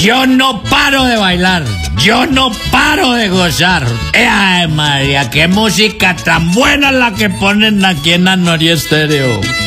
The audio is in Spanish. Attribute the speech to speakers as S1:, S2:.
S1: Yo no paro de bailar, yo no paro de gozar. ¡Ay, María, qué música tan buena la que ponen aquí en Anoria Estéreo!